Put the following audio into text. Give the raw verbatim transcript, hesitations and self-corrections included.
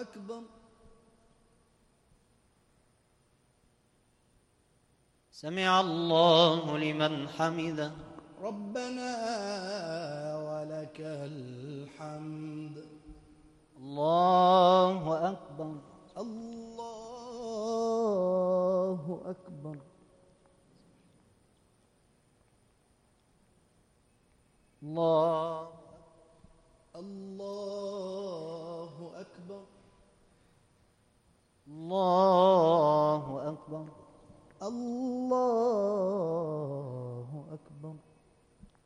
أكبر. سمع الله لمن حمده. ربنا ولك الحمد. الله أكبر. الله أكبر. الله